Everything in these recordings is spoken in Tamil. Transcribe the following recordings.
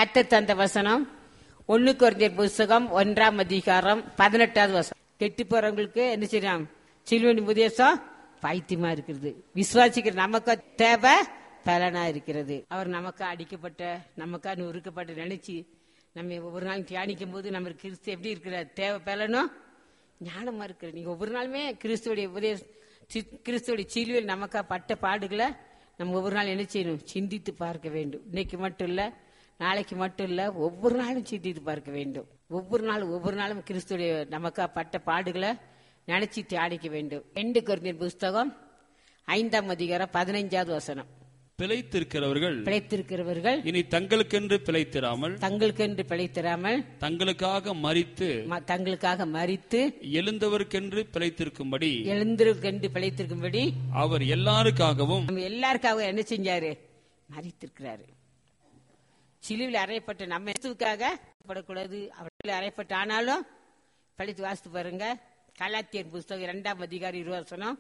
கர்த்தர் தந்த வசனம் 1 கொரிந்தியர் புஸ்தகம் 1:18 வசனம். கெட்டு போறவங்களுக்கு என்ன செய்யலாம்? சிலுவையின் உபதேசம் பைத்தியமா இருக்கிறது. விசுவாசிக்கிற நமக்கு தேவை பலனா இருக்கிறது. அவர் நமக்கா அடிக்கப்பட்ட, நமக்கா நொறுக்கப்பட்ட நினைச்சு நம்ம ஒவ்வொரு நாளும் தியானிக்கும் போது நம்ம கிறிஸ்து எப்படி இருக்கிறார், தேவை பலனும் ஞானமா இருக்கிற. நீங்க ஒவ்வொரு நாளுமே கிறிஸ்துவோடைய கிறிஸ்துவோடைய சிலுவையில் நமக்கா பட்ட பாடுகளை நம்ம ஒவ்வொரு நாள் என்ன செய்யணும்? சிந்தித்து பார்க்க வேண்டும். இன்னைக்கு மட்டும் இல்ல, நாளைக்கு மட்டும் இல்ல, ஒவ்வொரு நாளும் சிந்தித்து பார்க்க வேண்டும். ஒவ்வொரு நாளும் கிறிஸ்துவோடைய நமக்கா பட்ட பாடுகளை நினைச்சு தியானிக்க வேண்டும். 2 கொரிந்தியர் புஸ்தகம் 5:15 வசனம். பிழைத்திருக்கிறவர்கள் இனி தங்களுக்கென்று பிழைத்திராமல் தங்களுக்காக மரித்து எழுந்தவர்க்கென்று பிழைத்திருக்கும்படி அவர் எல்லாருக்காகவும் என்ன செஞ்சாரு? மரித்திருக்கிறாரு. சிலுவையில் அறையப்பட்ட நம்ம இயேசுவுக்காக படக்கூடாது. அவர்கள் அறையப்பட்ட ஆனாலும் படித்து வாசித்து பாருங்க. கலாத்தியர் புஸ்தகம் 2:20 வசனம்.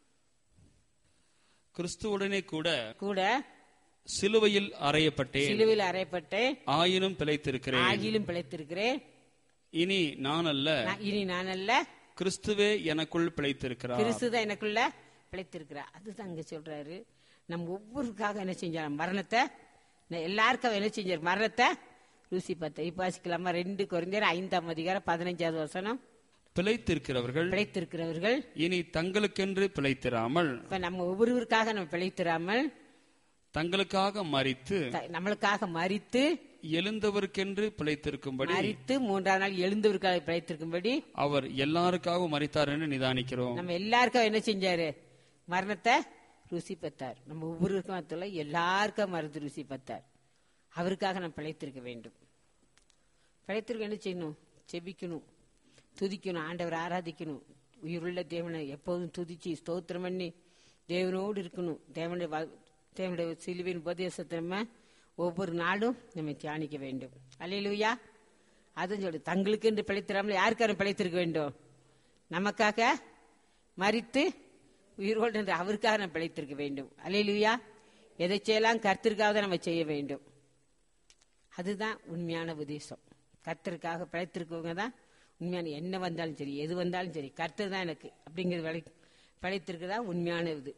கிறிஸ்துவுடனே கூட சிலுவையில் அறையப்பட்டேன், ஆயினும் பிழைத்திருக்கிறேன். இனி நான் அல்ல, கிறிஸ்துவே எனக்குள் பிழைத்திருக்கிறார். கிறிஸ்துதான் எனக்குள்ள பிழைத்திருக்கிறார். அதுதான் அங்க சொல்றாரு. நம்ம ஒவ்வொருக்காக என்ன செஞ்சார்? மரணத்தை எல்லாருக்கும் என்ன செஞ்சார்? மரணத்தை ருசி பார்த்த. இப்ப வாசிக்கலாமா? 2 கொரிந்தியர் 5:15 வசனம். பிழைத்திருக்கிறவர்கள் இனி தங்களுக்கென்று பிழைத்திராமல், நம்ம ஒவ்வொருவருக்காக நம்ம பிழைத்திராமல் தங்களுக்காக நம்மளுக்காக மரித்து எழுந்தவருக்கென்று பிழைத்திருக்கும்படி, மரித்து 3ஆம் நாள் எழுந்தவருக்காக பிழைத்திருக்கும்படி அவர் எல்லாருக்காகவும் மரித்தார் என்று நிதானிக்கிறோம். நம்ம எல்லாருக்கும் என்ன செஞ்சாரு? மரணத்தை ருசி பார்த்தார். நம்ம ஒவ்வொருக்கும் எல்லாருக்கும் மருந்து ருசி பார்த்தார். அவருக்காக நம்ம பிழைத்திருக்க வேண்டும். பிழைத்திருக்க என்ன செய்யணும்? செபிக்கணும், துதிக்கணும், ஆண்டவர் ஆராதிக்கணும். உயிருள்ள தேவனை எப்போதும் துதிச்சு ஸ்தோத்திரம் பண்ணி தேவனோடு இருக்கணும். தேவனுடைய சிலுவையின் உபதேசத்தை நம்ம ஒவ்வொரு நாளும் நம்ம தியானிக்க வேண்டும். அல்லேலூயா. அதுவும் சொல்லு, தங்களுக்கு என்று பிழைத்திராமல் யாருக்காரும் பிழைத்திருக்க வேண்டும்? நமக்காக மரித்து உயிரோடு என்று அவருக்காக நம்ம பிழைத்திருக்க வேண்டும். அல்லேலூயா. எதை செய்யலாம்? கர்த்தருக்காக நம்ம செய்ய வேண்டும். அதுதான் உண்மையான உபதேசம். கர்த்தருக்காக பிழைத்திருக்கவங்க தான் உண்மையான, என்ன வந்தாலும் சரி, எது வந்தாலும் சரி, கர்த்தர் தான் எனக்கு அப்படிங்கிறது பிழைத்திருக்குதா உண்மையான இது.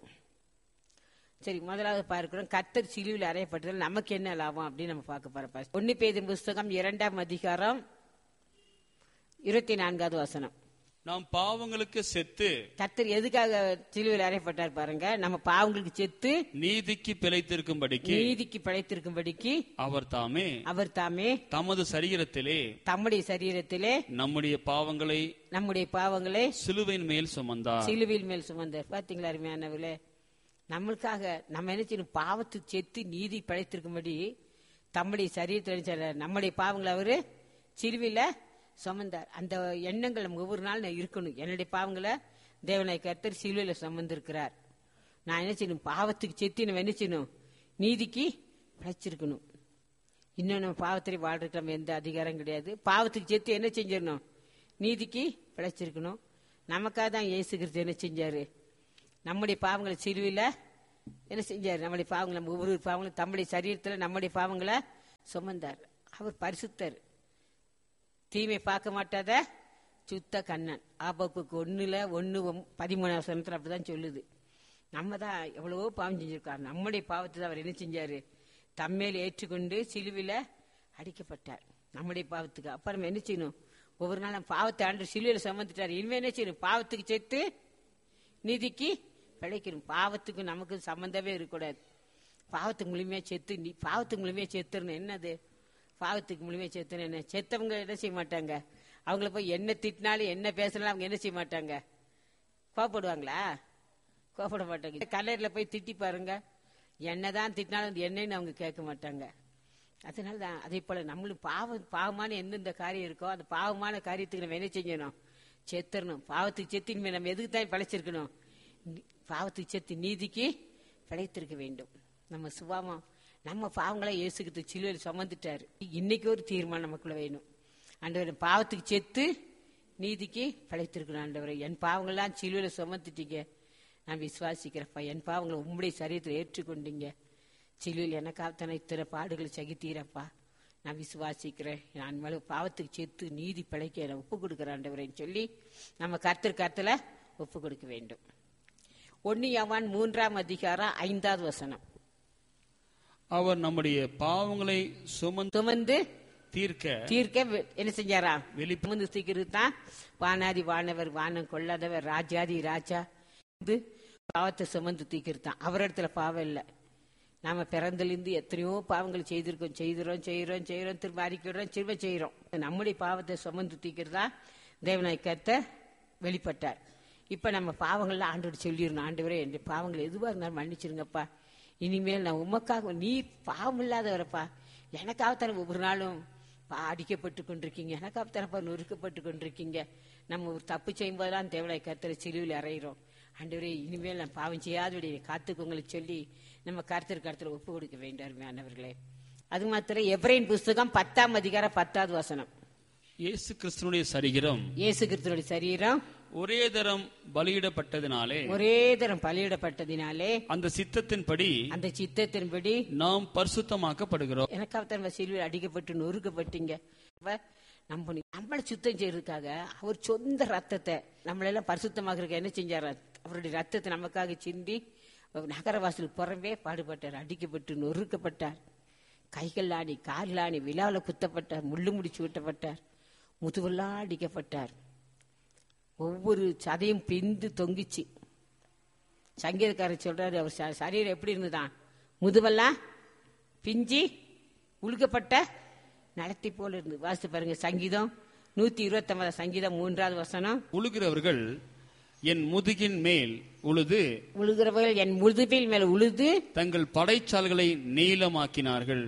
சரி, முதலாவது பார்க்கிறோம், கர்த்தர் சிலுவையில் அறையப்பட்டதில் நமக்கு என்ன லாபம் அப்படின்னு நம்ம பார்க்க போறோம். 1 பேதுரு புஸ்தகம் 2:24 வசனம். நாம் பாவங்களுக்கு செத்து, கர்த்தர் எதுக்காக சிலுவையில் அறையப்பட்டார் பாருங்க? நம்ம பாவங்களுக்கு செத்து நீதிக்கு பிழைத்திருக்கும்படிக்கு அவர் தாமே தமது சரீரத்திலே நம்முடைய பாவங்களை சிலுவையின் மேல் சுமந்தார். பாத்தீங்களா அருமையானவர்களே? நம்மளுக்காக நம்ம என்ன செய்யணும்? பாவத்துக்கு செத்து நீதி பிழைத்திருக்கும்படி தம்முடைய சரீரத்தில் நம்முடைய பாவங்களை அவரு சிலுவையில சுமந்தார். அந்த எண்ணங்கள் நம்ம ஒவ்வொரு நாள் இருக்கணும். என்னுடைய பாவங்களை தேவனாய் கர்த்தர் சிலுவையில சுமந்திருக்கிறார். நான் என்ன செய்யணும்? பாவத்துக்கு செத்து நம்ம என்ன செய்யணும்? நீதிக்கு பிழைச்சிருக்கணும். இன்னும் நம்ம பாவத்திலே வாழ்றதுக்கு நம்ம எந்த அதிகாரம் கிடையாது. பாவத்துக்கு செத்து என்ன செஞ்சிடணும்? நீதிக்கு பிழைச்சிருக்கணும். நமக்காக தான் இயேசு கிறிஸ்து என்ன செஞ்சாரு? நம்முடைய பாவங்களை சிலுவையில என்ன செஞ்சாரு? நம்முடைய பாவங்களை, நம்ம ஒவ்வொரு பாவங்களும் தம்முடைய சரீரத்தில் நம்முடைய பாவங்களை சுமந்தார். அவர் பரிசுத்தர், தீமை பார்க்க மாட்டாத சுத்த கண்ணன். ஆபோக்கு 1:13 அப்படிதான் சொல்லுது. நம்ம தான் எவ்வளவோ பாவம் செஞ்சிருக்காரு. நம்முடைய பாவத்தை தான் அவர் என்ன செஞ்சாரு? தம்மேல் ஏற்றுக்கொண்டு சிலுவையில அடிக்கப்பட்டார் நம்முடைய பாவத்துக்கு. அப்புறம் என்ன செய்யணும்? ஒவ்வொரு நாளும் பாவத்தை ஆண்டு சிலுவையில சுமந்துட்டார். இனிமே என்ன செய்யணும்? பாவத்துக்கு செத்து நீதிக்கு பிழைக்கணும். பாவத்துக்கு நமக்கு சம்பந்தமே இருக்கக்கூடாது. பாவத்துக்கு முழுமையா செத்துறணும். என்னது பாவத்துக்கு முழுமையா செத்துன்னு? என்ன செத்தவங்க என்ன செய்ய மாட்டாங்க? அவங்கள போய் என்ன திட்டினாலும் என்ன பேசினாலும் அவங்க என்ன செய்ய மாட்டாங்க? கோபப்படுவாங்களா? கோபப்பட மாட்டாங்க. கல்லறையில போய் திட்டி பாருங்க, என்னதான் திட்டினாலும் என்னன்னு அவங்க கேட்க மாட்டாங்க. அதனாலதான் அதே போல நம்மளும் பாவமான எந்தெந்த காரியம் இருக்கோ அந்த பாவமான காரியத்துக்கு நம்ம என்ன செய்யணும்? செத்துறணும். பாவத்துக்கு செத்து இனிமே நம்ம எதுக்கு தான் பிழைச்சிருக்கணும்? பாவத்துக்கு செத்து நீதிக்கு பிழைத்திருக்க வேண்டும். நம்ம சுபாவம், நம்ம பாவங்களை இயேசுகிட்டு சிலுவையில் சுமந்துட்டாரு. இன்னைக்கு ஒரு தீர்மானம் நமக்குள்ள வேணும். ஆண்டவரே, பாவத்துக்கு செத்து நீதிக்கு பிழைத்திருக்கணும். ஆண்டவரே, என் பாவங்கள்லாம் சிலுவையில் சுமந்துட்டீங்க, நான் விசுவாசிக்கிறப்பா. என் பாவங்களை உம்முடைய சரீரத்தில் ஏற்றுக்கொண்டீங்க. சிலுவையில் எனக்காக இத்தனை பாடுகளை சகித்தீரப்பா. நான் விசுவாசிக்கிறேன், நான் மேல பாவத்துக்கு சேர்த்து நீதி பிழைக்க நான் ஒப்பு கொடுக்கிறேன் ஆண்டவரேன்னு சொல்லி நம்ம கர்த்தர் ஒப்பு கொடுக்க வேண்டும். 1 யோவான் 3:5 அவர் நம்முடைய பாவங்களை சுமந்து தீர்க்க என்ன செஞ்சாரா? வெளிப்பந்து தீர்க்கிறது தான் வானாதி வானவர், வானம் கொள்ளாதவர், ராஜாதி ராஜா. பாவத்தை சுமந்து தீர்க்கிறது தான். அவர் இடத்துல பாவம் இல்லை. நாம பிறந்திலிருந்து எத்தனையோ பாவங்கள் செய்கிறோம், திரும்ப அறிக்கிறோம், திரும்ப செய்யறோம். நம்முடைய பாவத்தை சுமந்து தீர்க்கிறதா தேவனாய் கர்த்தர் வெளிப்பட்டார். இப்ப நம்ம பாவங்கள்லாம் ஆண்டோடு சொல்லிடணும், ஆண்டவரே என் பாவங்கள் எதுவாக இருந்தாலும் மன்னிச்சிருங்கப்பா, இனிமேல் நான் உமக்காக, நீ பாவம் இல்லாதவரப்பா, எனக்காகத்தான ஒவ்வொரு நாளும் அடிக்கப்பட்டு கொண்டிருக்கீங்க, எனக்காகத்தானப்பா நொறுக்கப்பட்டு கொண்டிருக்கீங்க. நம்ம ஒரு தப்பு செய்யும் போதெல்லாம் தேவனாய் கர்த்தரை சிலுவையில் அறையிறோம். ஆண்டவரே இனிமேல் நான் பாவம் செய்யாதபடி காத்துக்கோங்களுக்கு சொல்லி நம்ம கர்த்தர் ஒப்பு கொடுக்க வேண்டாருமையானவர்களே. அது மாத்திரம் எபிரேயர் புஸ்தகம் 10:10 இயேசு கிறிஸ்துவினுடைய சரீரம் ஒரே தரம் பலியிடப்பட்டதினாலே அந்த சித்தத்தின்படி நாம் பரிசுத்தமாக்கப்படுகிறோம். எனக்காக சிலுவையில் அடிக்கப்பட்டு நொறுக்கப்பட்டீங்க. நம்மளை சுத்தம் செய்யறதுக்காக அவர் சொந்த ரத்தத்தை நம்மளெல்லாம் பரிசுத்தமாக்குறதுக்கு என்ன செஞ்சார்? அவருடைய ரத்தத்தை நமக்காக சிந்தி நகரவாசலுக்கு புறம்பே பாடுபட்டார், அடிக்கப்பட்டு நொறுக்கப்பட்டார், கைகள் ஆணி கால் ஆணி விழாவில் குத்தப்பட்டார், முள்ளு முடிச்சு விட்டப்பட்டார், முதுவெல்லாம் அடிக்கப்பட்டார், ஒவ்வொரு சதையும் பிந்து தொங்கிச்சு. சங்கீதக்காரர் சொல்றாரு, அவர் சரீரம் எப்படி இருந்துதான்? முதுவெல்லாம் பிஞ்சி உழுக்கப்பட்ட நடத்தி போல இருந்து. வாசித்து பாருங்க, சங்கீதம் 129 சங்கீதம் 3 உழுகிறவர்கள் என் முதுகின் மேல் உழுகிறவர்கள் என் முதுகில் மேல் உழுது தங்கள் படைச்சால்களை நீளமாக்கினார்கள்.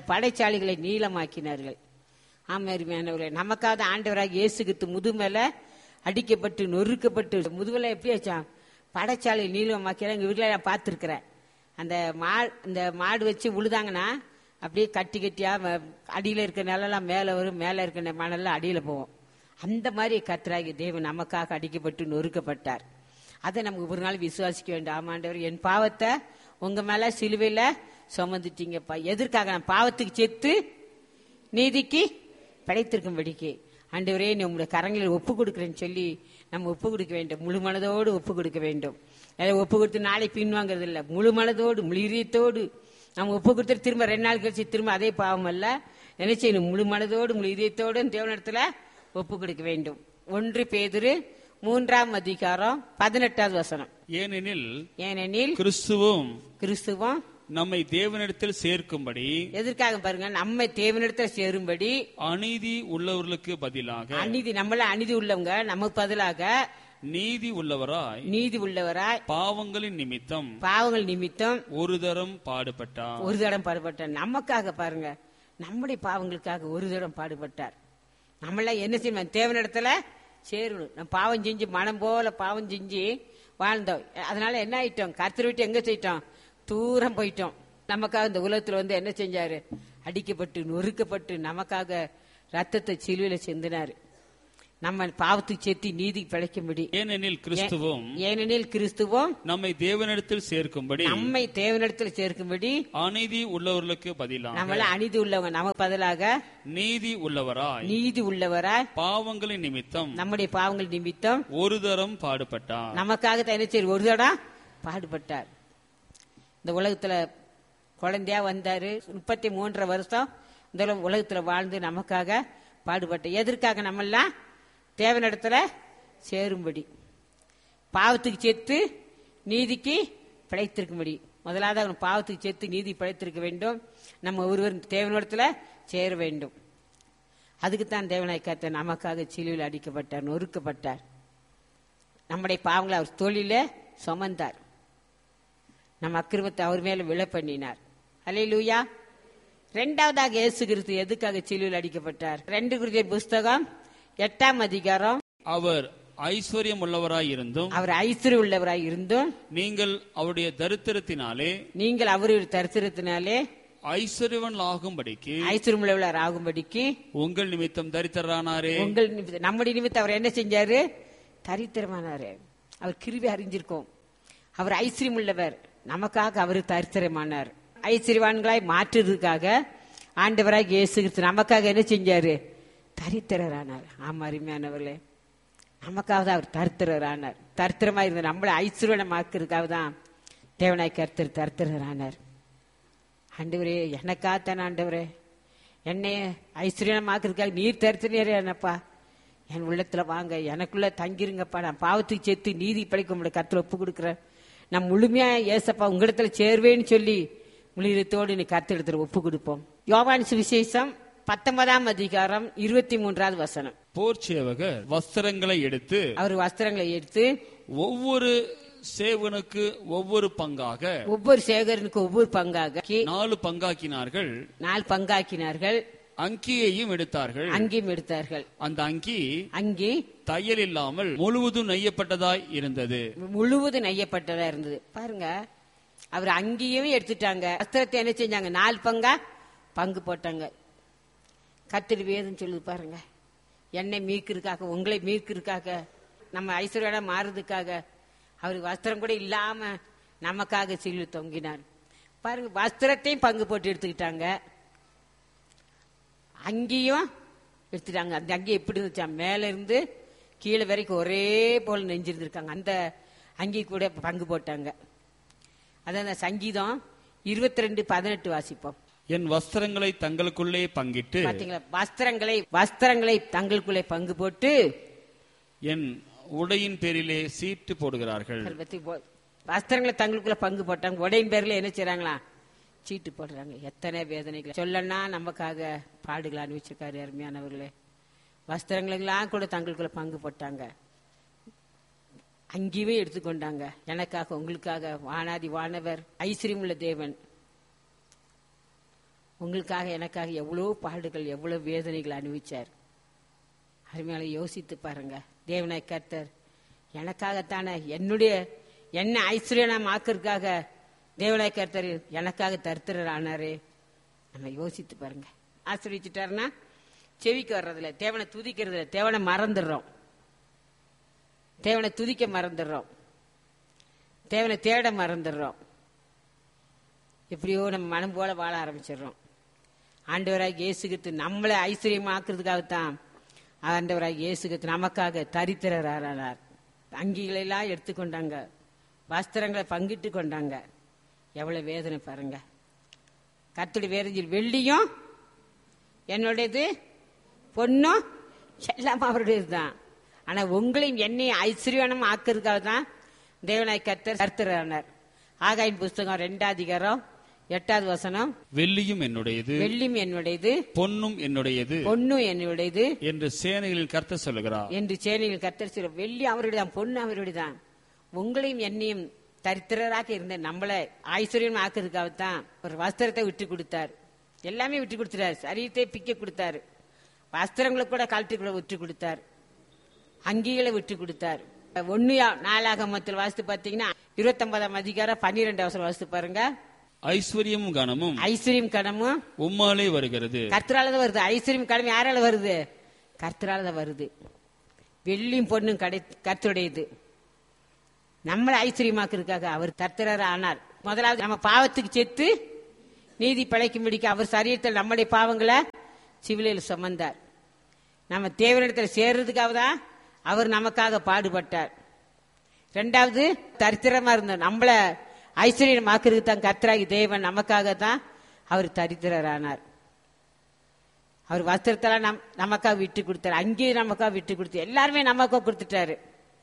ஆமாரிமையானவர்களே, நமக்காக ஆண்டவராக இயேசு கிறிஸ்து முது மேல அடிக்கப்பட்டு நொறுக்கப்பட்டு முதுகுல எப்படி வச்சான்? படைச்சாலை நீளமாக்கிறாங்க. எங்க வீட்டுல நான் பார்த்துருக்கிறேன். அந்த மாடு வச்சு உழுதாங்கன்னா அப்படியே கட்டி கட்டியா அடியில இருக்கிற நிலம் மேல வரும், மேல இருக்கிற மணல்லாம் அடியில போவோம். அந்த மாதிரி கர்த்தராகிய தேவன் நமக்காக அடிக்கப்பட்டு நொறுக்கப்பட்டார். அதை நமக்கு ஒரு நாள் விசுவாசிக்க வேண்டும். ஆமாண்டவர், என் பாவத்தை உங்க மேல சிலுவையில சுமந்துட்டீங்கப்பா. எதற்காக? நான் பாவத்துக்கு செத்து நீதிக்கு படைத்திருக்கும்படிக்கு ஆண்டவரே நீ உங்களுடைய கரங்களில் ஒப்பு கொடுக்குறேன்னு சொல்லி நம்ம ஒப்பு கொடுக்க வேண்டும். முழு மனதோடு ஒப்பு கொடுக்க வேண்டும். ஒப்பு கொடுத்து நாளை பின்வாங்கிறது இல்லை. முழு மனதோடு முழு இதயத்தோடு நம்ம ஒப்பு கொடுத்துட்டு திரும்ப 2 நாள் கழிச்சு திரும்ப அதே பாவம் அல்ல, என்ன செய்யணும்? முழு மனதோடு முழு இதயத்தோடு தேவனிடத்துல ஒப்பு கொடுக்க வேண்டும். 1 பேதுரு 3:18 ஏனெனில் கிறிஸ்துவும் நம்மை தேவனிடத்தில் சேர்க்கும்படி, எதற்காக பாருங்க, நம்மை தேவனிடத்தில் சேரும்படி அநீதி உள்ளவர்களுக்கு பதிலாக, நம்மள அநீதி உள்ளவங்க நமக்கு பதிலாக நீதி உள்ளவராய் பாவங்களின் நிமித்தம் ஒரு தரம் பாடுபட்டார். நமக்காக பாருங்க, நம்முடைய பாவங்களுக்காக ஒரு தரம் பாடுபட்டார். நம்மள என்ன செய்யணும்? தேவனிடத்துல சேரணும். நம்ம பாவம் செஞ்சு மனம் போல பாவம் செஞ்சு வாழ்ந்தோம். அதனால என்ன ஆயிட்டோம்? கர்த்தரை விட்டு எங்க போயிட்டோம்? தூரம் போயிட்டோம். நமக்காக இந்த உலகத்துல என்ன செஞ்சாரு? அடிக்கப்பட்டு நொறுக்கப்பட்டு நமக்காக ரத்தத்தை சிலுவையில சிந்தினாரு. நம்ம பாவத்துக்கு சேர்த்து நீதி பிழைக்கும்படி. ஏனெனில் கிறிஸ்துவும் நம்மை தேவனிடத்தில் சேர்க்கும்படி அநீதி உள்ளவர்களுக்கு பதிலாக, நம்மள அநீதி உள்ளவங்க நமக்கு பதிலாக நீதி உள்ளவராய் பாவங்களின் நிமித்தம், நம்முடைய பாவங்கள் நிமித்தம் ஒரு தரம் பாடுபட்டார். நமக்காக என்ன செய்ய? ஒரு தரம் பாடுபட்டார். இந்த உலகத்துல குழந்தையா வந்தாரு. 33 வருஷம் இந்த உலகத்துல வாழ்ந்து நமக்காக பாடுபட்ட. எதற்காக? நம்மெல்லாம் தேவனிடத்துல சேரும்படி, பாவத்துக்கு சேர்த்து நீதிக்கு பிழைத்திருக்கும்படி. முதலாவது அவன் பாவத்துக்கு சேர்த்து நீதி பிழைத்திருக்க வேண்டும். நம்ம ஒருவர் தேவனிடத்துல சேர வேண்டும். அதுக்குத்தான் தேவனாய் கர்த்தர் நமக்காக சிலுவையில் அடிக்கப்பட்டார், நொறுக்கப்பட்டார். நம்முடைய பாவங்களை அவர் தோளில சுமந்தார். நம்ம அக்கிரமத்தை அவர் மேல விழ பண்ணினார். அல்லேலூயா. 2வதாக இயேசு கிறிஸ்து எதுக்காக சிலுவையில் அடிக்கப்பட்டார்? 2 கொரிந்தியர் புஸ்தகம் 8 அவர் ஐஸ்வர்யம் உள்ளவராய் இருந்தும், நீங்கள் அவருடைய தரித்திரத்தினாலே ஐஸ்வர்யவான் ஆகும்படிக்கு உங்கள் நிமித்தம் தரித்திரரானாரே. நம்முடைய நிமித்தம் அவர் என்ன செஞ்சாரு? தரித்திரமானாரு. அவர் கிருபை அறிஞ்சிருக்கோம். அவர் ஐஸ்வர்யம் உள்ளவர், நமக்காக அவர் தரித்திரமானார். ஐஸ்வர்யவான்களாய் மாற்றுறதுக்காக ஆண்டவராக இயேசு கிறிஸ்து நமக்காக என்ன செஞ்சாரு? தரித்திரரானார். ஆமா அருமையானவர்களே, நமக்காக தான் அவர் தரித்திரரானார். தரித்திரமா இருந்த நம்மளை ஐஸ்வர்யமாக்குறதுக்காக தான் தேவனாய் கர்த்தர் தரித்திரரானார். ஆண்டவரே, எனக்காகத்தானே ஆண்டவரே, என்னை ஐஸ்வர்யமாக்குறதுக்காக நீர் தரித்திரரே என்னப்பா, என் உள்ளத்துல வாங்க, எனக்குள்ள தங்கிருங்கப்பா, நான் பாவத்துக்கு சேர்த்து நீதி படைக்க உங்களுடைய கருத்துல ஒப்பு கொடுக்குறேன், நான் முழுமையா ஏசப்பா உங்களிடத்துல சேர்வேன்னு சொல்லி முழுத்தோடு நீ கருத்து இடத்துல ஒப்பு கொடுப்போம். யோவான் சுவிசேஷம் 19ஆம் அதிகாரம் 23வது வசனம். போர் சேவகர் வஸ்திரங்களை எடுத்து, அவர் வஸ்திரங்களை எடுத்து ஒவ்வொரு சேவனுக்கு ஒவ்வொரு பங்காக, ஒவ்வொரு சேவகனுக்கு ஒவ்வொரு பங்காக 4 பங்காக்கினார்கள். 4 பங்காக்கினார்கள். அங்கியையும் எடுத்தார்கள். அங்கியும் எடுத்தார்கள். அந்த அங்கி தையல் இல்லாமல் முழுவதும் நெய்யப்பட்டதாய் இருந்தது. முழுவதும் நெய்யப்பட்டதா இருந்தது. பாருங்க, அவர் அங்கேயும் எடுத்துட்டாங்க. வஸ்திரத்தை என்ன செஞ்சாங்க? 4 பங்கா பங்கு போட்டாங்க. கர்த்தர் வேதம் சொல்லுது பாருங்க, என்னை மீட்கிறதுக்காக, உங்களை மீட்கிறதுக்காக, நம்ம ஐஸ்வர்யா மாறுறதுக்காக அவர் வஸ்திரம் கூட இல்லாம நமக்காக சிலுவை தொங்கினார். பாருங்க, வஸ்திரத்தையும் பங்கு போட்டு எடுத்துக்கிட்டாங்க, அங்கேயும் எடுத்துட்டாங்க. அந்த அங்கி எப்படி இருந்துச்சா? மேல இருந்து கீழே வரைக்கும் ஒரே போல நெஞ்சிருந்திருக்காங்க. அந்த அங்கி கூட பங்கு போட்டாங்க. அதான் சங்கீதம் 22:18 வாசிப்போம். என் வஸ்திரங்களை தங்களுக்குள்ளே பங்கிட்டு, பாத்தீங்களா, வஸ்திரங்களை தங்களுக்குள்ளே பங்கு போட்டு என் உடையின் பேரிலே சீட்டு போடுகிறார்கள். வஸ்திரங்களை தங்களுக்குள்ள பங்கு போட்டாங்க, உடையின் பேர்ல என்ன செய்றாங்களா? சீட்டு போடுறாங்க. எத்தனை வேதனைகள் சொல்லனா நமக்காக பாடுகள் அனுபவிச்சிருக்காரு அருமையானவர்களே. வஸ்திரங்களெல்லாம் கூட தங்களுக்குள்ள பங்கு போட்டாங்க, அங்கேயுமே எடுத்துக்கொண்டாங்க. எனக்காக உங்களுக்காக வானாதி வானவர் ஐஸ்வர்யமுள்ள தேவன் உங்களுக்காக எனக்காக எவ்வளவு பாடுகள் எவ்வளவு வேதனைகள் அனுபவிச்சார். அருமையால யோசித்து பாருங்க. தேவனாய் கர்த்தர் எனக்காகத்தானே, என்ன ஐஸ்வர்யம் ஆக்கிறதுக்காக தேவனாய் கர்த்தர் எனக்காக தரித்திரரானாரு. நம்ம யோசித்து பாருங்க. ஆசிரியச்சுட்டாருன்னா செவிக்கு வர்றதில்ல, தேவனை துதிக்கிறதுல, தேவனை மறந்துடுறோம், தேவனை துதிக்க மறந்துடுறோம், தேவனை தேட மறந்துடுறோம். எப்படியோ நம்ம மனம் போல வாழ ஆரம்பிச்சிடுறோம். ஆண்டவராக இயேசு கிறிஸ்து நம்மளை ஐஸ்வர்யமாக்குறதுக்காகத்தான் ஆண்டவராக இயேசு கிறிஸ்து நமக்காக தரித்திரரானார். அங்கிகளெல்லாம் எடுத்துக்கொண்டாங்க, வஸ்திரங்களை பங்கிட்டு கொண்டாங்க. எவ்வளவு வேதனை பாருங்க. கர்த்தருடைய வேதனையில் வெள்ளியும் என்னுடையது, பொண்ணும் எல்லாம் அவருடையது தான். ஆனா உங்களையும் என்னையும் ஐஸ்வர்யம் ஆக்குறதுக்காக தான் தேவனாய் கர்த்தர் தரித்திரரானார். ஆகாயின் புஸ்தகம் 2ஆம் அதிகாரம் 8வது வசனம். வெள்ளியும் என்னுடையது, வெள்ளியும் என்னுடையது, பொன்னும் என்னுடையது, பொன்னும் என்னுடையது என்று சேனைகளின் கர்த்தர் சொல்லுகிறார். என்று சேனைகளின் கர்த்தர் சொல்ல. வெள்ளி அவருடையதான், பொண்ணு அவருடையதான். உங்களையும் என்னையும் தரித்திரராக இருந்த நம்மளை ஐஸ்வர்யம் ஆக்குறதுக்காகத்தான் ஒரு வஸ்திரத்தை விட்டு கொடுத்தார். எல்லாமே விட்டு கொடுத்துட்டாரு. சரீரத்தை பிக்க கொடுத்தாரு, வஸ்திரங்களை கூட கழட்டுகளை விட்டு கொடுத்தார், அங்கிகளை விட்டு கொடுத்தார். 1 நாளாகமத்தில் வாசித்து பாத்தீங்கன்னா 29ஆம் அதிகாரம் 12வது வசனம் வாசித்து பாருங்க. ஐஸ்வர்யமும் கனமும், ஐஸ்வர்யம் கனமும் உம்மாலே வருகிறது. கர்த்தரால தான் வருது. ஐஸ்வர்யம் கனம் யாரால வருது? கர்த்தரால தான் வருது. வெள்ளியும் பொண்ணும் கர்த்தருடையது. நம்மளை ஐஸ்வர்யமாக்குறதுக்காக அவர் கர்த்தராக ஆனார். முதலாவது நம்ம பாவத்துக்கு செத்து நீதி படைக்கும்படிக்கு அவர் சரீரத்தில் நம்முடைய பாவங்களை சிலுவையில் சுமந்தார். நம்ம தேவனிடத்தில் சேர்றதுக்காக தான் அவர் நமக்காக பாடுபட்டார். 2வது தரித்திரமா இருந்த நம்மளை ஐஸ்வர்யமாக்குறதுக்கு தான் கர்த்தராகி தேவன் நமக்காக தான் அவர் தரித்திரரானார். அவர் வஸ்திரத்தெல்லாம் நமக்காக விட்டு கொடுத்தாரு, அங்கேயும் நமக்காக விட்டு கொடுத்தாரு, எல்லாருமே நமக்காக கொடுத்துட்டாரு.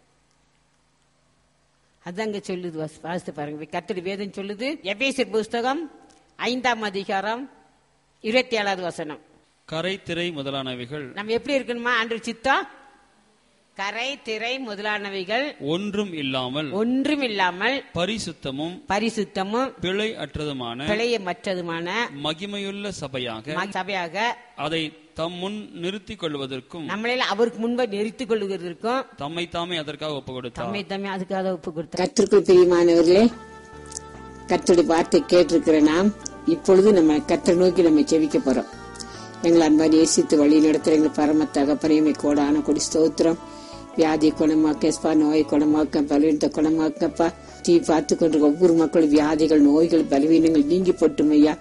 அதாங்க சொல்லுது, வாசித்து பாருங்க. கர்த்தருடைய வேதம் சொல்லுது. எபேசியர் புஸ்தகம் 5ஆம் அதிகாரம் 27வது வசனம். கரை திரை முதலானவைகள் நம்ம எப்படி இருக்கணுமா? ஆண்டவர் சித்தம் கரை திரை முதலானவைகள் ஒன்றும் இல்லாமல் பரிசுத்தமும் பிழை அற்றதுமான மகிமையுள்ள சபையாக அதை தம் முன் நிறுத்திக் கொள்வதற்கும், நம்மள அவருக்கு முன்பு நிறுத்திக் கொள்வதற்கும் தம்மை தாமே அதற்காக ஒப்பு கொடுத்தார். கர்த்தருக்குள் பிரியமானவர்களே, கர்த்தருடைய வார்த்தை கேட்டிருக்கிற நாம் இப்பொழுது நம்ம கர்த்தரை நோக்கி நம்ம செவிக்க போறோம். எங்களை அன்பாரி நேசித்து வழி நடத்துற எங்கள் பரம தகப்பனையுமே கோடான கொடி ஸ்தோத்திரம். வியாதி குணமாக்கப்பா, நோய் குணமாக்க, பலவீனத்தை குணமாக்கப்பா. பார்த்து கொண்டிருக்க ஒவ்வொரு மக்களும் வியாதிகள், நோய்கள், பலவீனங்கள் நீங்கி போட்டும் ஐயா.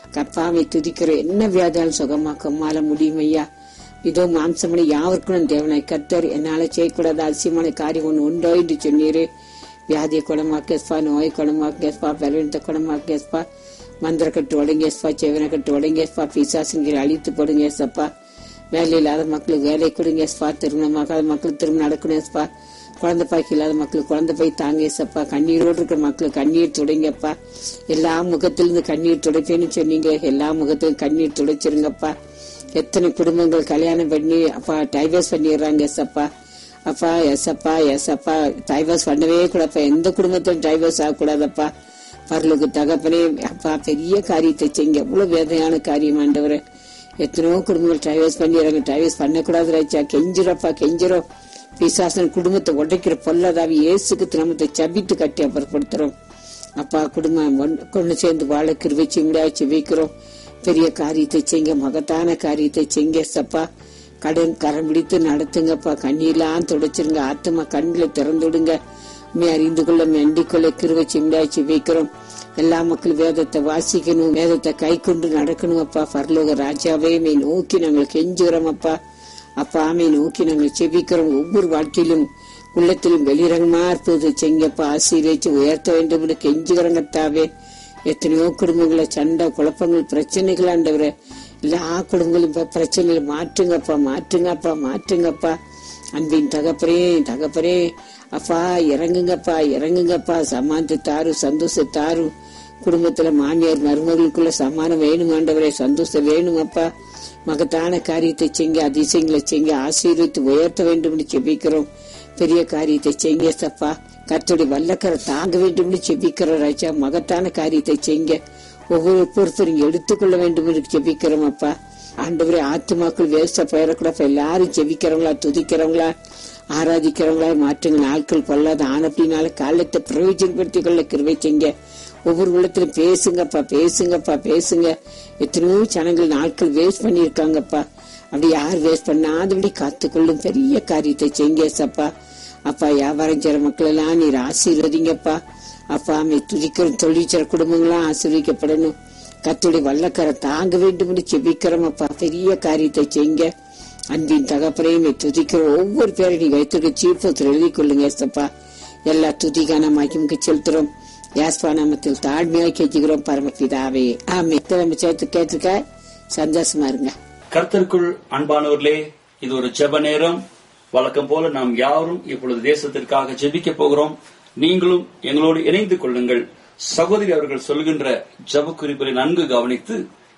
கப்பாவை துதிக்கிறோம். என்ன வியாதியாலும் சுகமாக்க மால முடியும் ஐயா. இதோ மாம்சமனை யாருக்கும் தேவனாய் கர்த்தர் என்னால செய்யக்கூடாத அதிசயமான காரியம் உண்டோ என்று சொன்னீரு. வியாதியை குணமாக்கேஸ்பா, நோயை குணமாக்கேஸ்பா, பலவீனத்தை குணமாக்கேஸ்பா, மந்திர கட்டு உடங்கேஸ்பா, செவனை கட்டு உடங்கேஸ்பா, பிசாசுங்களை அழித்து போடுங்கப்பா. வேலை இல்லாத மக்களுக்கு வேலை கொடுங்கப்பா, திருமணமாகாத மக்களுக்கு திருமணம் நடக்கணும்ப்பா, குழந்தை பாய்க்கு இல்லாத மக்களுக்கு குழந்தை பாய் தாங்கப்பா, கண்ணீரோடு இருக்கிற மக்களுக்கு கண்ணீர் துடைங்கப்பா. எல்லா முகத்திலிருந்து கண்ணீர் துடைப்பேன்னு சொன்னீங்க, எல்லா முகத்திலும் கண்ணீர் துடைச்சிருங்கப்பா. எத்தனை குடும்பங்கள் கல்யாணம் பண்ணி அப்பா டைவர்ஸ் பண்ணிடுறாங்க எஸ்அப்பா. அப்பா எஸ்அப்பா எஸ்அப்பா டைவர்ஸ் பண்ணவே கூடப்பா. எந்த குடும்பத்திலும் டைவர்ஸ் ஆகக்கூடாதப்பா. பரலுக்கு தகப்பனே அப்பா பெரிய காரியத்தை செய்யுங்க. எவ்வளவு வேதனையான காரியம் ஆண்டவரே. எத்தனையோ குடும்பங்கள் டைவர்ஸ் பண்ணிடுறாங்க. டைவர்ஸ் பண்ணக்கூடாது ராஜா. கெஞ்சிரப்பா கெஞ்சிரும். பிசாசன் குடும்பத்தை உடைக்கிற பொல்லாதாவி இயேசுக்கு திருமணத்தை சபித்து கட்டி அப்புறப்படுத்துறோம். அப்பா குடும்பம் கொண்டு சேர்ந்து வாழ கிருபை செய்ய வைக்கிறோம். பெரிய காரியத்தை செய்யுங்க, மகத்தான காரியத்தை செய்யுங்க சப்பா. கடன் கரம் பிடித்து நடத்துங்கப்பா. கண்ணீர்லாம் துடைச்சிருங்க. ஆத்மா கண்ணில் திறந்துடுங்க. அறிந்து கொள்ள அண்டிக் கொள்ள கிருபை செய்ய வைக்கிறோம். எல்லா மக்களும் வேதத்தை வாசிக்கணும், வேதத்தை கை கொண்டு நடக்கணும் அப்பா. பரலோக ராஜாவே மே நோக்கி நாங்கள் கெஞ்சுகிறோம் அப்பா. அப்பா ஆமை நோக்கி நாங்கள் செபிக்கிறோம். ஒவ்வொரு வாழ்க்கையிலும் உள்ளத்திலும் வெளிரங்கமா இருப்பது செங்கப்பா. ஆசீர்வதிச்சு உயர்த்த வேண்டும் என்று கெஞ்சுகிறங்கத்தாவே. எத்தனையோ குடும்பங்கள சண்டை குழப்பங்கள் பிரச்சனைகள் ஆண்டவரே. எல்லா குடும்பங்களும் பிரச்சனைகளை மாற்றுங்கப்பா மாற்றுங்கப்பா மாற்றுங்கப்பா. அன்பின் தகப்பரே தகப்பரே அப்பா இறங்குங்கப்பா இறங்குங்கப்பா. சமானத்தை தாரு, சந்தோஷத்தாரு. குடும்பத்துல மாமியார் மருமகளுக்குள்ள சமானம் வேணும் ஆண்டவரே, சந்தோஷம் வேணும் அப்பா. மகத்தான காரியத்தை செய்ய, அதிசயங்களை செய்ய, ஆசீர்வித்து உயர்த்த வேண்டும் என்று செபிக்கிறோம். பெரிய காரியத்தை செய்ய சப்பா. கர்த்தருடைய வல்லக்கரை தாங்க வேண்டும் என்று செபிக்கிறோம் ராஜா. மகத்தான காரியத்தை செய்ய ஒவ்வொரு பொறுப்பையும் எடுத்துக்கொள்ள வேண்டும் என்று செபிக்கிறோம் அப்பா. ஆண்டவரே ஆத்துமாக்கள் வேஸ்டா போயிடக்கூட எல்லாரும் செபிக்கிறவங்களா, துதிக்கிறவங்களா, ஆராதிக்கிறவங்களா மாற்றுங்க. நாட்கள் கொள்ளாத ஆனப்படினால காலத்தை பிரயோஜனப்படுத்திக் கொள்ள கிருபை செய்ய. ஒவ்வொரு உள்ளத்திலும் பேசுங்கப்பா பேசுங்கப்பா பேசுங்க. எத்தனையோ ஜனங்கள் நாட்கள் வேஸ்ட் பண்ணிருக்காங்கப்பா. அப்படி யார் வேஸ்ட் பண்ணாதபடி காத்துக்கொள்ளும் பெரிய காரியத்தை செய்யுங்க சப்பா. அப்பா வியாபாரம் செய்ற மக்கள் எல்லாம் நீர் ஆசீர்வதிங்கப்பா. அப்பா துதிக்கிற தொழிற்சர குடும்பங்களாம் ஆசீர்வதிக்கப்படணும். கர்த்தருடைய வல்லக்கரை தாங்க வேண்டும் என்று செபிக்கிறோம் அப்பா. பெரிய காரியத்தை செய்யுங்க. அன்பின் தகப்பனையும் துதிக்கிற ஒவ்வொரு பேரை நீ வைத்திருக்க சீர்பத்தில் எழுதி கொள்ளுங்க சப்பா. எல்லா துதிக்கான மகிமுக்கு செலுத்துறோம். யாஸ்பா நாமத்தில் தாழ்மையாக கேட்கிறோம் பரமபிதாவே ஆமென். நம்ம சேர்த்து கேட்டுக்க சந்தோஷமா இருங்க. கர்த்தருக்குள் அன்பானவர்களே, இது ஒரு ஜெப நேரம். வழக்கம் போல நாம் யாரும் இப்பொழுது தேசத்திற்காக ஜெபிக்க போகிறோம். நீங்களும் எங்களோடு இணைந்து கொள்ளுங்கள். சகோதரி அவர்கள் சொல்கின்ற ஜெப குறிப்புகளை நன்கு கவனித்து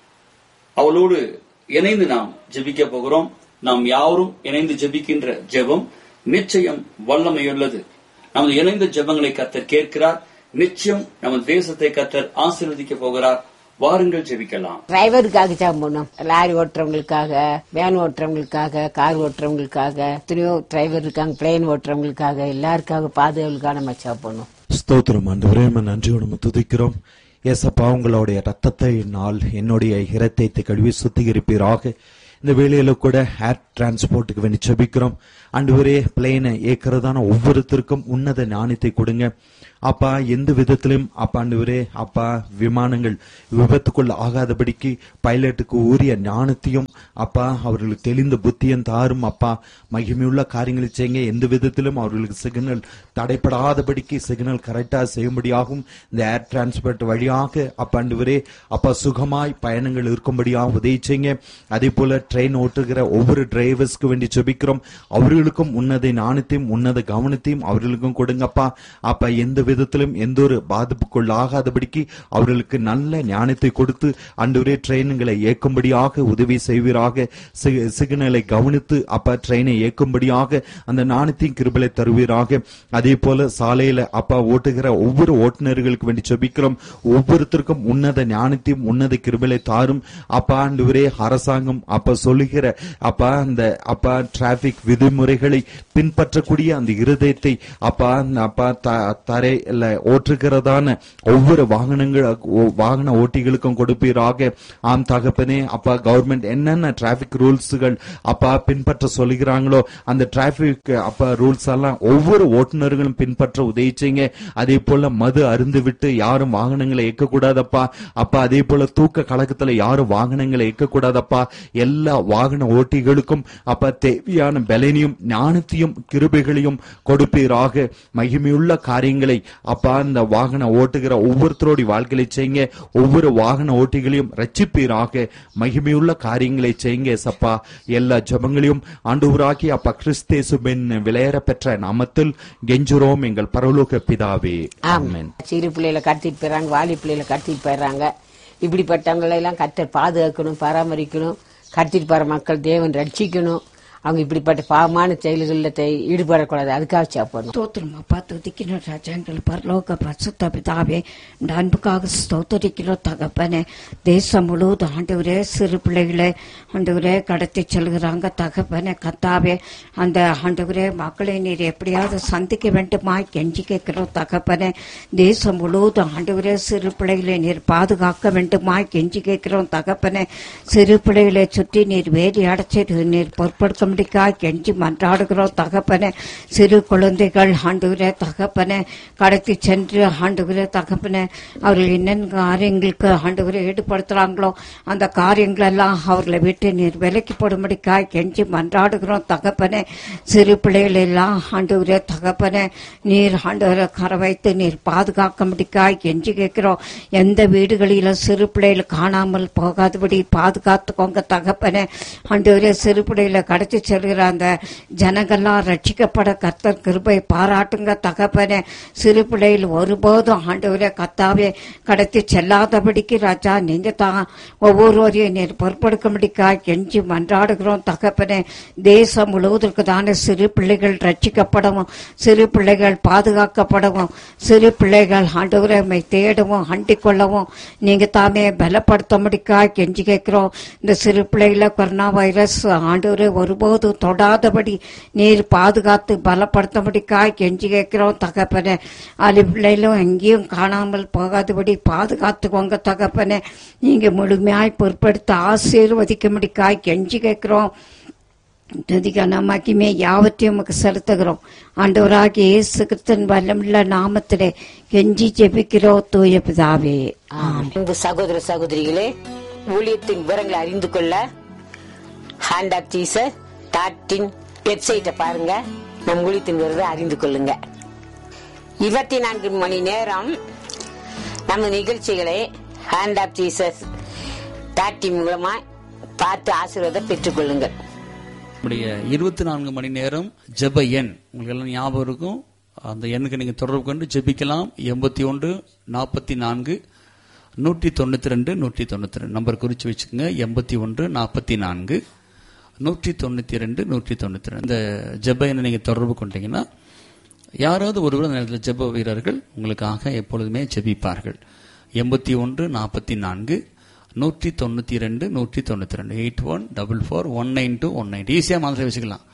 அவளோடு இணைந்து நாம் ஜெபிக்க போகிறோம். நாம் யாரும் இணைந்து ஜெபிக்கின்ற ஜெபம் நிச்சயம் வல்லமையுள்ளது. நமது இணைந்த ஜெபங்களை கர்த்தர் கேட்கிறார். நிச்சயம் நமது தேசத்தை கர்த்தர் ஆசீர்வதிக்க போகிறார். வாருங்கள் ஜெபிக்கலாம். டிரைவருக்காக ஜெபம் பண்ணோம். லாரி ஓட்டுறவங்களுக்காக, வேன் ஓட்டுறவங்களுக்காக, கார் ஓட்டுறவங்களுக்காக, எத்தனையோ டிரைவர் இருக்காங்க, பிளேன் ஓட்டுறவங்களுக்காக, எல்லாருக்காக பாதுகாவலுக்காக நம்ம ஜெபம் பண்ணோம். ஸ்தோத்திரம் ஆண்டவரே, நன்றியோடு நம்ம துதிக்கிறோம். ஏசப்பா உங்களுடைய ரத்தத்தை நாள் என்னுடைய இரத்தத்தை கழுவி சுத்திகரிப்பீராக. இந்த வேளையில கூட ஏர் டிரான்ஸ்போர்ட்டுக்கு வேண்டி ஜெபிக்கிறோம். ஆண்டவரே பிளேனை ஏற்கிறதான ஒவ்வொருத்தருக்கும் உன்னத ஞானத்தை கொடுங்க அப்பா. எந்த விதத்திலும் அப்பா ஆண்டவரே அப்பா விமானங்கள் விபத்துக்குள் ஆகாதபடிக்கு பைலட்டுக்கு உரிய ஞானத்தையும் அப்பா அவர்களுக்கு தெளிந்த புத்தியும் தாரும் அப்பா. மகிமையுள்ள காரியங்களை செய்யுங்க. எந்த விதத்திலும் அவர்களுக்கு சிக்னல் தடைப்படாதபடிக்கு சிக்னல் கரெக்டா செய்யும்படியாகவும் இந்த ஏர் டிரான்ஸ்போர்ட் வழியாக அப்பா ஆண்டவரே அப்பா சுகமாய் பயணங்கள் இருக்கும்படியாக உதவி செய்யுங்க. அதே போல ட்ரெயின் ஓட்டுகிற ஒவ்வொரு டிரைவர்ஸ்க்கு வேண்டி ஜெபிக்கிறோம். அவர்களுக்கும் உன்னத ஞானத்தையும் உன்னத கவனத்தையும் அவர்களுக்கும் கொடுங்கப்பா. அப்பா எந்த விதத்திலும் எந்த ஒரு பாதிப்புக்குள் ஆகாதபடிக்கு அவர்களுக்கு நல்ல ஞானத்தை கொடுத்து ஆண்டவரே ட்ரெயின்களை இயக்கும்படியாக உதவி செய்வீராக. சிக்னலை கவனித்து அப்பா ட்ரெயினை இயக்கும்படியாக அந்த ஞானத்தையும் கிருபையை தருவீராக. அதே போல சாலையில அப்பா ஓட்டுகிற ஒவ்வொரு ஓட்டுநர்களுக்கு வேண்டி ஜெபிக்கிறோம். ஒவ்வொருத்தருக்கும் உன்னத ஞானத்தையும் உன்னத கிருபையை தாரும் அப்பா. ஆண்டவரே அரசாங்கம் அப்பா சொல்லுகிற அப்பா அந்த அப்பா டிராபிக் விதிமுறைகளை பின்பற்றக்கூடிய அந்த இருதயத்தை அப்பா அப்பா ஓட்டுகிறதான ஒவ்வொரு வாகன ஓட்டிகளுக்கும் கொடுப்பீராக. ஆம் தகப்பனே, அப்பா கவர்மெண்ட் என்னென்ன டிராபிக் ரூல்ஸ்கள் அப்பா பின்பற்ற சொல்லுகிறாங்களோ அந்த டிராபிக் அப்பா ரூல்ஸ் எல்லாம் ஒவ்வொரு ஓட்டுநர்களும் பின்பற்ற உதவி செய்யுங்க. அதே போல மது அருந்து விட்டு யாரும் வாகனங்களை இயக்கக்கூடாதப்பா. அப்பா அதே போல தூக்க கழகத்துல யாரும் வாகனங்களை இயக்கக்கூடாதப்பா. எல்லா வாகன ஓட்டிகளுக்கும் அப்பா தேவையான பலனையும் ஞானத்தையும் கிருபைகளையும் கொடுப்பீராக. மகிமையுள்ள காரியங்களை அப்பா இந்த வாகன ஓட்டுகிற ஒவ்வொருத்தரோட வாழ்க்கையை செய்யுங்க. ஒவ்வொரு வாகன ஓட்டிகளையும் ரட்சிப்பீராக. மகிமையுள்ள காரியங்களை செய்யுங்க சப்பா. எல்லா ஜெபங்களையும் ஆண்டவராகிய அப்பா கிறிஸ்தேசுவின் விலையேற பெற்ற நாமத்தில் கெஞ்சுறோம் எங்கள் பரலோக பிதாவே, ஆமென். சிறு பிள்ளைகளை கடத்திட்டு போயிடறாங்க, வாலி பிள்ளைகளை கடத்திட்டு போயிடறாங்க. இப்படிப்பட்டவங்களை எல்லாம் கர்த்தர் பாதுகாக்கணும், பராமரிக்கணும். கடத்திட்டு போற மக்கள் தேவன் ரட்சிக்கணும். அவங்க இப்படிப்பட்ட பாவமான செயல்களில் ஈடுபடக்கூடாது. அதுக்காக சாப்பிடணும். ஸ்தோத்திரம் அப்பா, துதிக்கிறோம் ராஜா. எங்கள் பரலோக பரிசுத்த பிதாவே, இந்த அன்புக்காக ஸ்தோத்திரிக்கிறோம் தகப்பனே. தேசம் முழுவதும் ஆண்டவரே சிறு பிள்ளைகளை ஆண்டவரே கடத்தி செல்கிறாங்க தகப்பனே. கத்தாவே, அந்த ஆண்டவரே மக்களை நீர் எப்படியாவது சந்திக்க வேண்டுமா கெஞ்சி கேட்கிறோம் தகப்பனே. தேசம் முழுவதும் ஆண்டவரே சிறு பிள்ளைகளை நீர் பாதுகாக்க வேண்டுமா கெஞ்சி கேட்கிறோம் தகப்பனே. சிறு பிள்ளைகளை சுற்றி நீர் வேலி அடைச்சி நீர் பொறுப்படுத்த கெஞ்சி மன்றாடுகிறோம் தகப்பனே. சிறு குழந்தைகள் ஆண்டவரே தகப்பனே கடத்தி சென்று ஆண்டவரே தகப்பனே அவர்கள் என்னென்ன காரியங்களுக்கு ஆண்டவரை ஈடுபடுத்துறாங்களோ அந்த காரியங்கள் எல்லாம் அவர்களை விட்டு நீர் விலக்கி போடும்படிக்காய் கெஞ்சி மன்றாடுகிறோம் தகப்பனே. சிறு பிள்ளைகள் எல்லாம் ஆண்டவரே தகப்பனே நீர் ஆண்டவரை கரை வைத்து நீர் பாதுகாக்கும்படிக்காய் கெஞ்சி கேட்கிறோம். எந்த வீடுகளிலும் சிறு பிள்ளைகள் காணாமல் போகாதபடி பாதுகாத்துக்கோங்க தகப்பனே. ஆண்டவரே சிறு பிள்ளைகளை கடத்தி செல்கிற அந்த ஜனங்கள்லாம் ரட்சிக்கப்பட கர்த்தர் கிருபை பாராட்டுங்க தகப்பனே. சிறு பிள்ளைகள் ஒருபோதும் ஆண்டவரே கர்த்தாவே கடத்தி செல்லாதபடிக்கு ராஜா நீங்க தான் ஒவ்வொருவரையும் நீர் பொறுப்படுக்கும்படிக்காய் கெஞ்சி மன்றாடுகிறோம் தகப்பனே. தேசம் முழுவதற்கு தானே சிறு பிள்ளைகள் ரட்சிக்கப்படவும், சிறு பிள்ளைகள் பாதுகாக்கப்படவும், சிறு பிள்ளைகள் ஆண்டவரை தேடவும் அண்டிக் கொள்ளவும் நீங்க தாமே பலப்படுத்தும்படிக்காய் கெஞ்சி கேட்கிறோம். இந்த சிறு பிள்ளைகளை கொரோனா வைரஸ் ஆண்டவரை ஒருபோது தொடாதபடி நீர் பாதுகாத்து பலப்படுத்தபடிக்காய் கெஞ்சி கேட்கிறோம் தகப்பனே. அது பிள்ளைகளும் எங்கேயும் காணாமல் போகாதபடி பாதுகாத்துக்கோங்க தகப்பனே. நீங்க முழுமையாய் பொறுப்படுத்த ஆசீர்வதிக்கும்படிக்காய் கெஞ்சி கேட்கிறோம். துதிக்கான மகிமை யாவற்றையும் உமக்கு செலுத்துகிறோம். ஆண்டவராகிய இயேசு கிறிஸ்துவின் வல்லமுள்ள நாமத்திலே கெஞ்சி ஜெபிக்கிறோம் தூய பிதாவே, ஆமென். சகோதர சகோதரிகளே, ஊழியத்தின் விவரங்களை அறிந்து கொள்ள ஹேண்ட் ஆஃப் ஜீசஸ் வெப்சைட்டை பாருங்க. நம் ஊழியத்தின் விவரத்தை அறிந்து கொள்ளுங்க. 24 மணி நேரம் நம்ம நிகழ்ச்சிகளை ஹேண்ட் ஆஃப் ஜீசஸ் மூலமா பார்த்து ஆசீர்வாதம் பெற்றுக் கொள்ளுங்கள். 24 மணி நேரம் ஜெப எண் உங்களுக்கு எல்லாம் ஞாபகம் இருக்கும். அந்த எண்ணுக்கு நீங்க தொடர்பு கொண்டு ஜெபிக்கலாம். 81 44 192 192 நம்பர் குறிச்சு வச்சுக்கோங்க. 81 44 192 192 இந்த ஜெப எண்ணை நீங்க தொடர்பு கொண்டீங்கன்னா யாராவது ஒருவர் அந்த நேரத்தில் ஜெப வீரர்கள் உங்களுக்காக எப்பொழுதுமே ஜெபிப்பார்கள். 81 44 192 192 8144192192 ஈஸியா மாதிரி வச்சுக்கலாம்.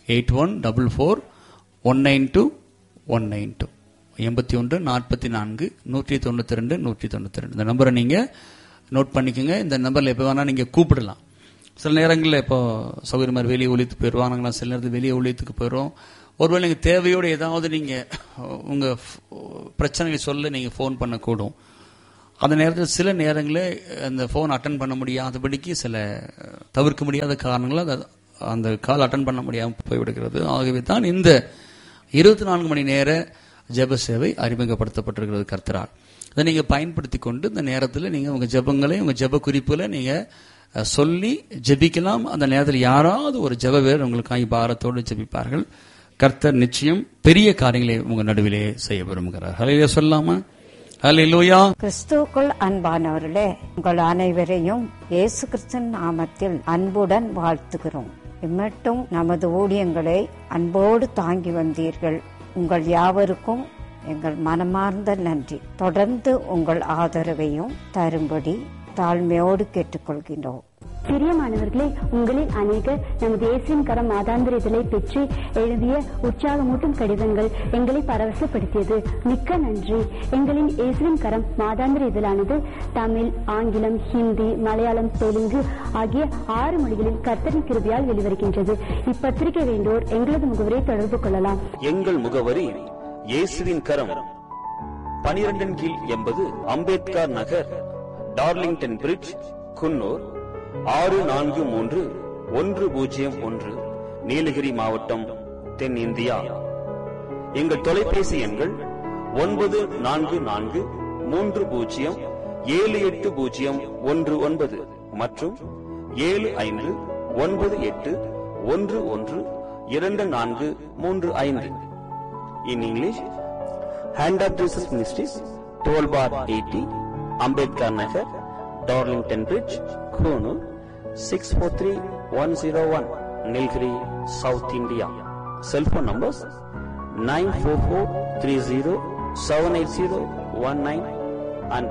8144192192 81 44 192 192 இந்த நம்பரை நீங்க நோட் பண்ணிக்கோங்க. இந்த நம்பர்ல எப்ப வேணா நீங்க கூப்பிடலாம். சில நேரங்களில் இப்போ சௌகரியமா வெளியே ஒழித்து போயிடுவோம். நாங்களாம் சில நேரத்தில் வெளியே ஒழித்துக்கு போயிடுவோம். ஒருவேளை நீங்கள் தேவையோடு ஏதாவது நீங்கள் உங்கள் பிரச்சனைகளை சொல்ல நீங்கள் ஃபோன் பண்ணக்கூடும். அந்த நேரத்தில் சில நேரங்களில் அந்த ஃபோன் அட்டன் பண்ண முடியாதபடிக்கு சில தவிர்க்க முடியாத காரணங்களால் அந்த கால் அட்டன் பண்ண முடியாமல் போய்விடுகிறது. ஆகவே தான் இந்த 24 மணி நேர ஜெப சேவை அறிமுகப்படுத்தப்பட்டிருக்கிறது கர்த்தரால். அதை நீங்கள் பயன்படுத்தி கொண்டு இந்த நேரத்தில் நீங்கள் உங்கள் ஜெபங்களை உங்கள் ஜெப குறிப்புகளை நீங்கள் சொல்லி ஜெபிக்கலாம். அந்த நேரத்தில் யாராவது ஒரு ஜெப வீரர் உங்களுக்காக பாரத்தோடு ஜெபிப்பார்கள். கர்த்தர் நிச்சயம் பெரிய காரியங்களை உங்க நடுவிலே செய்ய விரும்புகிறார். ஹல்லேலூயா சொல்லாமா? ஹல்லேலூயா. கிறிஸ்துவுக்குள் அன்பானவர்களே, உங்கள் அனைவரையும் இயேசு கிறிஸ்துவின் நாமத்தில் அன்புடன் வாழ்த்துகிறோம். இம்மட்டும் நமது ஊழியங்களை அன்போடு தாங்கி வந்தீர்கள். உங்கள் யாவருக்கும் எங்கள் மனமார்ந்த நன்றி. தொடர்ந்து உங்கள் ஆதரவையும் தரும்படி தாழ்மையோடு கேட்டுக்கொள்கிறோம். பிரியமானவர்களே, உங்களில் அநேகர் நமது இயேசுவின் கரம் மாதாந்திர இதழை பெற்று எழுதிய உற்சாகமூட்டும் கடிதங்கள் எங்களை பரவசப்படுத்தியது. மிக்க நன்றி. எங்களின் இயேசுவின் கரம் மாதாந்திர இதழானது தமிழ், ஆங்கிலம், ஹிந்தி, மலையாளம், தெலுங்கு ஆகிய 6 மொழிகளில் கர்த்தரின் கிருபையால் வெளிவருகின்றது. இப்பத்திரிகை வேண்டோர் எங்களது முகவரை தொடர்பு கொள்ளலாம். எங்கள் முகவரி இயேசுவின் கரம், 12 கீழ் 80 அம்பேத்கர் நகர், டார்லிங்டன் பிரிட்ஜ், குன்னூர் 643101, நீலகிரி மாவட்டம், தென்னிந்தியா. எங்கள் தொலைபேசி எண்கள் 9443078019 மற்றும் 7598112435. In English, Hand of Jesus Ministries, 12 bar 80, Ambedkar Nagar, Darlington Bridge, Konoor, 643101, Nilgiri, South India. Cell phone numbers 944307801 and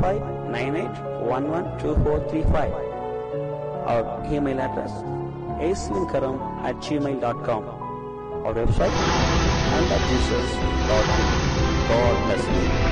7598112435. Our email address aswinkaram@gmail.com. Our website handofjesus.in. God bless you.